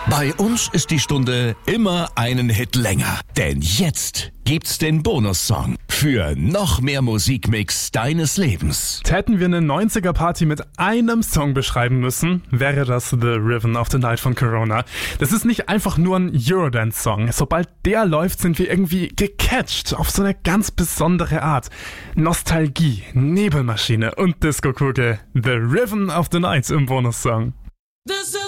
Bei uns ist die Stunde immer einen Hit länger. Denn jetzt gibt's den Bonussong für noch mehr Musikmix deines Lebens. Hätten wir eine 90er-Party mit einem Song beschreiben müssen, wäre das The Rhythm of the Night von Corona. Das ist nicht einfach nur ein Eurodance-Song. Sobald der läuft, sind wir irgendwie gecatcht auf so eine ganz besondere Art. Nostalgie, Nebelmaschine und Disco-Kugel. The Rhythm of the Night im Bonussong.